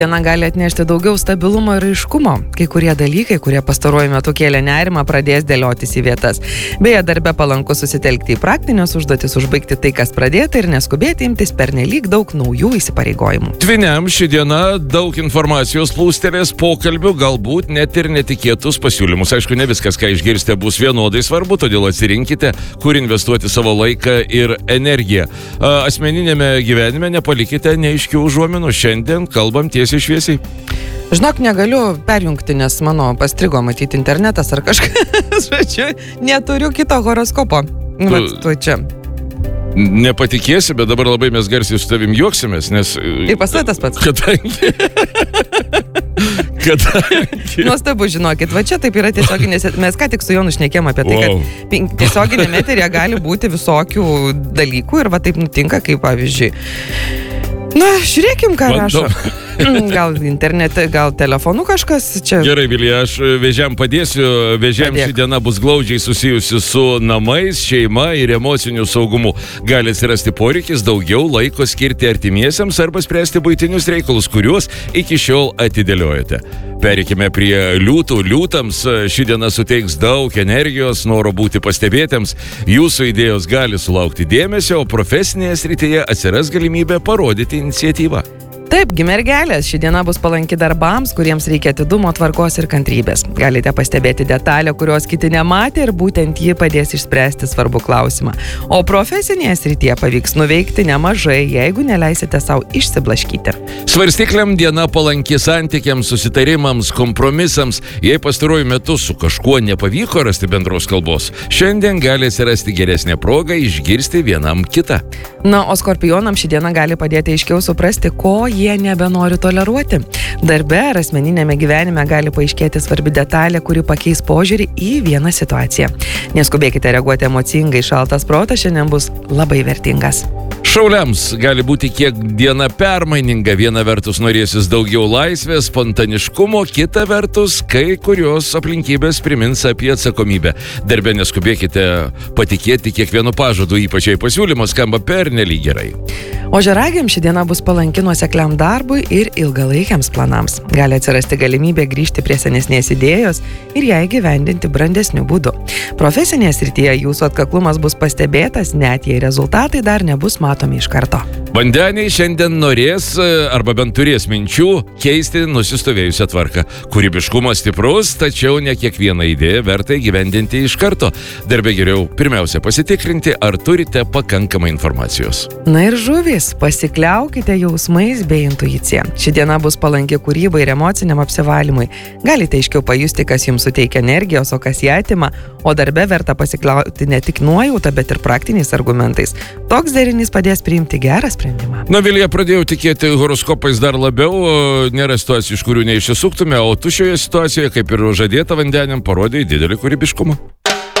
Diena gali atnešti daugiau stabilumo ir aiškumo. Kai kurie dalykai, kurie pastaruoju metu kėlė nerimą, pradės dėliotis į vietas. Beje, darbe palanku susitelkti į praktinius užduotis, užbaigti tai, kas pradėta ir neskubėti imtis pernelyg daug naujų įsipareigojimų. Tviniam ši diena daug informacijos plūstelės, pokalbių, galbūt net ir netikėtus pasiūlymus. Aišku, ne viskas, ką išgirsite, bus vienodai svarbu, todėl atsirinkite, kur investuoti savo laiką ir energiją. Asmeninėme gyvenime nepalikite neaiškių užuominų. Šiandien kalbam tiesiai šviesiai. Žinok, negaliu perjungti, nes mano pastrigo matyti internetas ar kažkas. Žodžiu, neturiu kito horoskopo. Tu čia. Nepatikėsi, bet dabar labai mes garsiai su tavim juoksimės, nes... Ir pas tas pats. Kadangi... Nuostabu, žinokit, va čia taip yra tiesioginės, mes ką tik su Jonu šnekėjom apie tai, kad tiesioginėme eteryje gali būti visokių dalykų ir va taip nutinka, kaip pavyzdžiui. Na, žiūrėkim, ką rašo. Gal internete, gal telefonu kažkas čia. Gerai, Vilija, aš vėžiam padėsiu. Vėžiam ši diena bus glaudžiai susijusi su namais, šeima ir emociniu saugumu. Gali atsirasti poreikis daugiau laiko skirti artimiesiems arba spręsti buitinius reikalus, kuriuos iki šiol atidėliojate. Pereikime prie liūtų. Liūtams ši diena suteiks daug energijos, noro būti pastebėtiems. Jūsų idėjos gali sulaukti dėmesio, o profesinėje srityje atsiras galimybė parodyti iniciatyvą. Taip, mergelės, ši diena bus palanki darbams, kuriems reikia atidumo, tvarkos ir kantrybės. Galite pastebėti detalę, kurios kiti nematė ir būtent ji padės išspręsti svarbų klausimą. O profesinėje srityje pavyks nuveikti nemažai, jeigu neleisite savo išsiblaškyti. Svarstykliam diena palanki santykiams, susitarimams, kompromisams. Jei pastaruoju metu su kažkuo nepavyko rasti bendros kalbos, šiandien gali atsirasti geresnė proga išgirsti vienam kitą. Na, o skorpionams ši diena gali padėti aiškiau suprasti, ko jie nebenori toleruoti. Darbe ar asmeninėme gyvenime gali paaiškėti svarbi detalė, kuri pakeis požiūrį į vieną situaciją. Neskubėkite reaguoti emocingai, šaltas protas šiandien bus labai vertingas. Šauliams gali būti kiek diena permaininga. Viena vertus norėsis daugiau laisvės, spontaniškumo, kita vertus kai kurios aplinkybės primins apie atsakomybę. Darbe neskubėkite patikėti kiekvienu pažadu, ypač jei pasiūlymas skamba pernelyg gerai. O žaragiams ši diena bus palanki nuosekliam darbui ir ilgalaikiams planams. Gali atsirasti galimybė grįžti prie senesnės idėjos ir ją įgyvendinti brandesniu būdu. Profesinėje srityje jūsų atkaklumas bus pastebėtas, net jei rezultatai dar nebus matomi iš karto. Vandeniai šiandien norės, arba bent turės minčių, keisti nusistovėjusią tvarką. Kūrybiškumas stiprus, tačiau ne kiekvieną idėją verta įgyvendinti iš karto. Darbe geriau pirmiausia pasitikrinti, ar turite pakankamai informacijos. Na ir žuvys, pasikliaukite jausmais bei intuicija. Ši diena bus palanki kūrybai ir emociniam apsivalymui. Galite aiškiau pajusti, kas jums suteikia energijos, o kas ją atima, o darbe verta pasikliauti ne tik nuojauta, bet ir praktiniais argumentais. Toks derinys padės priimti gerą sprendimą. Na, Vilija, pradėjau tikėti horoskopais dar labiau, nėra situacijų, iš kurių neišsisuktume, o tu šioje situacijoje, kaip ir žadėta vandeniam, parodė didelį kūrybiškumą.